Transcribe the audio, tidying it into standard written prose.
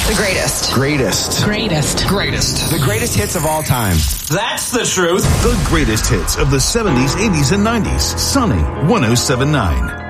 The greatest. Greatest. Greatest. Greatest. The greatest hits of all time. That's the truth. The greatest hits of the 70s, 80s, and 90s. Sunny 107.9.